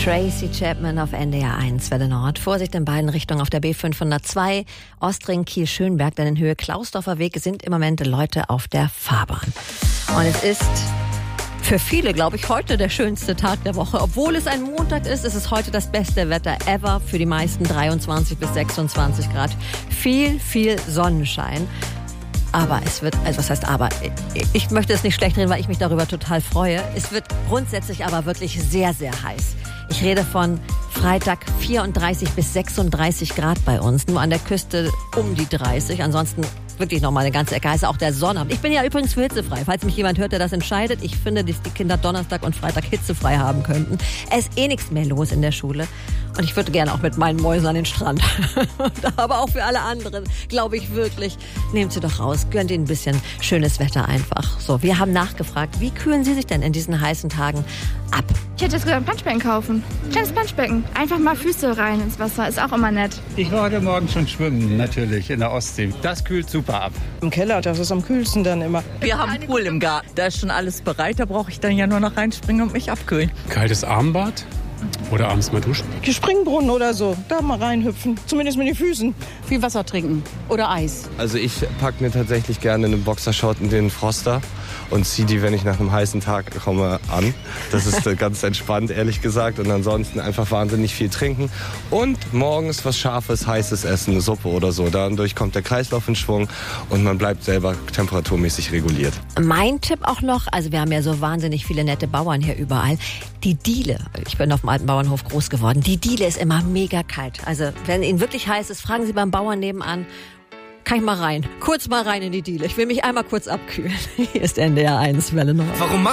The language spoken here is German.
Tracy Chapman auf NDR 1, Welle Nord. Vorsicht in beiden Richtungen auf der B502, Ostring, Kiel, Schönberg, denn in Höhe Klausdorfer Weg sind im Moment Leute auf der Fahrbahn. Und es ist für viele, glaube ich, heute der schönste Tag der Woche. Obwohl es ein Montag ist, ist es heute das beste Wetter ever. Für die meisten 23 bis 26 Grad. Viel, viel Sonnenschein. Aber es wird, also was heißt aber, ich möchte es nicht schlecht reden, weil ich mich darüber total freue. Es wird grundsätzlich aber wirklich sehr, sehr heiß. Ich rede von Freitag 34 bis 36 Grad bei uns. Nur an der Küste um die 30. Ansonsten wirklich nochmal eine ganze Ecke heißer. Auch der Sonnabend. Ich bin ja übrigens für hitzefrei. Falls mich jemand hört, der das entscheidet. Ich finde, dass die Kinder Donnerstag und Freitag hitzefrei haben könnten. Es ist eh nichts mehr los in der Schule. Und ich würde gerne auch mit meinen Mäusen an den Strand. Aber auch für alle anderen, glaube ich wirklich, nehmt sie doch raus. Gönnt ihnen ein bisschen schönes Wetter einfach. So, wir haben nachgefragt, wie kühlen Sie sich denn in diesen heißen Tagen ab? Ich hätte jetzt gesagt, ein Planschbecken kaufen. Kleines Planschbecken. Einfach mal Füße rein ins Wasser. Ist auch immer nett. Ich war heute Morgen schon schwimmen, natürlich, in der Ostsee. Das kühlt super ab. Im Keller, das ist am kühlsten dann immer. Wir haben einen Pool im Garten. Da ist schon alles bereit. Da brauche ich dann ja nur noch reinspringen und mich abkühlen. Kaltes Armbad oder abends mal duschen. Springbrunnen oder so, da mal reinhüpfen. Zumindest mit den Füßen. Viel Wasser trinken oder Eis. Also ich packe mir tatsächlich gerne eine Boxershort und den Froster und ziehe die, wenn ich nach einem heißen Tag komme, an. Das ist ganz entspannt, ehrlich gesagt. Und ansonsten einfach wahnsinnig viel trinken. Und morgens was Scharfes, Heißes essen, eine Suppe oder so. Dadurch kommt der Kreislauf in Schwung und man bleibt selber temperaturmäßig reguliert. Mein Tipp auch noch, also wir haben ja so wahnsinnig viele nette Bauern hier überall. Die Diele, ich bin auf dem alten Bauernhof groß geworden, die Diele ist immer mega kalt. Also wenn Ihnen wirklich heiß ist, fragen Sie beim Bauern nebenan, kann ich mal rein, kurz mal rein in die Diele. Ich will mich einmal kurz abkühlen. Hier ist NDR 1, Welle Nord. Warum